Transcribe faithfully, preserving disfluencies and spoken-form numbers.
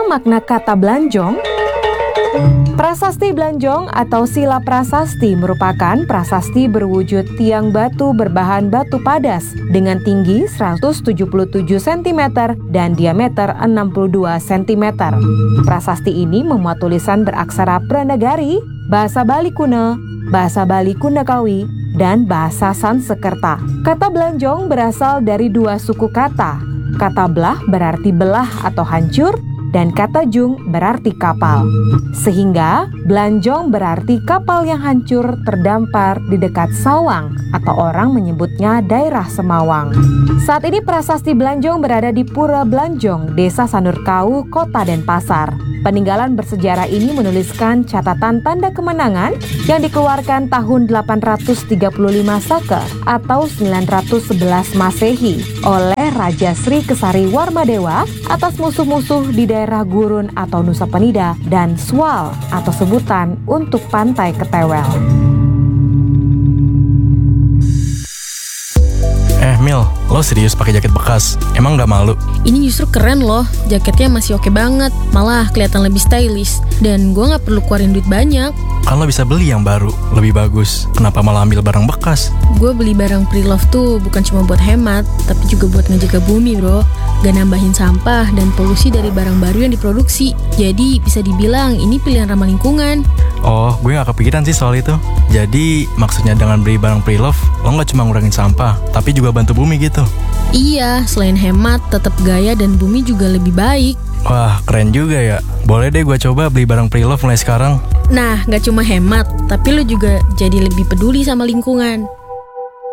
makna kata belanjong? Prasasti Belanjong atau Sila Prasasti merupakan prasasti berwujud tiang batu berbahan batu padas dengan tinggi seratus tujuh puluh tujuh sentimeter dan diameter enam puluh dua sentimeter. Prasasti ini memuat tulisan beraksara Pranagari, bahasa Bali kuno, bahasa Bali Kundakawi, dan bahasa Sanskerta. Kata belanjong berasal dari dua suku kata. Kata belah berarti belah atau hancur, dan kata jung berarti kapal. Sehingga belanjong berarti kapal yang hancur terdampar di dekat Sawang atau orang menyebutnya daerah Semawang. Saat ini prasasti Belanjong berada di Pura Belanjong, Desa Sanurkau, Kota Denpasar. Peninggalan bersejarah ini menuliskan catatan tanda kemenangan yang dikeluarkan tahun delapan ratus tiga puluh lima Saka atau sembilan ratus sebelas Masehi oleh Raja Sri Kesari Warmadewa atas musuh-musuh di daerah Gurun atau Nusa Penida dan Swal atau sebutan untuk Pantai Ketewel. Eh Mil, lo serius pakai jaket bekas? Emang gak malu? Ini justru keren loh, jaketnya masih oke banget, malah kelihatan lebih stylish. Dan gue gak perlu keluarin duit banyak. Kan lo bisa beli yang baru, lebih bagus. Kenapa malah ambil barang bekas? Gue beli barang pre-love tuh bukan cuma buat hemat, tapi juga buat ngejaga bumi bro. Gak nambahin sampah dan polusi dari barang baru yang diproduksi. Jadi bisa dibilang ini pilihan ramah lingkungan. Oh, gue gak kepikiran sih soal itu. Jadi maksudnya dengan beli barang pre-love, lo gak cuma ngurangin sampah, tapi juga bantu bumi gitu? Iya, selain hemat, tetap gaya dan bumi juga lebih baik. Wah, keren juga ya. Boleh deh gue coba beli barang pre-love mulai sekarang. Nah, gak cuma hemat, tapi lo juga jadi lebih peduli sama lingkungan.